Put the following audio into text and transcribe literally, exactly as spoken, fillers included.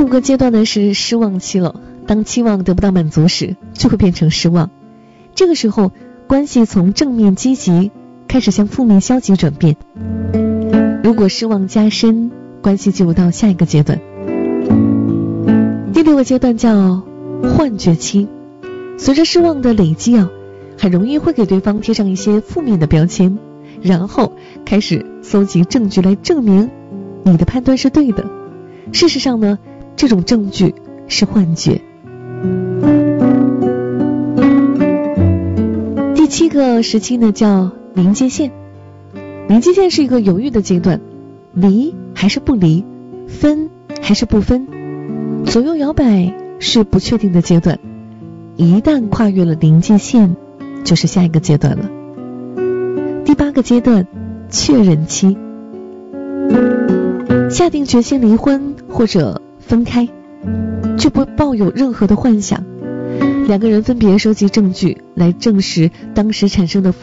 五个阶段呢是失望期了，当期望得不到满足时，就会变成失望。这个时候，关系从正面积极开始向负面消极转变。如果失望加深，关系进入到下一个阶段。第六个阶段叫幻觉期，随着失望的累积啊，很容易会给对方贴上一些负面的标签，然后开始搜集证据来证明你的判断是对的。事实上呢，这种证据是幻觉。第七个时期呢叫临界线，临界线是一个犹豫的阶段，离还是不离，分还是不分，左右摇摆是不确定的阶段。一旦跨越了临界线，就是下一个阶段了。第八个阶段确认期，下定决心离婚或者分开，就不抱有任何的幻想，两个人分别收集证据来证实当时产生的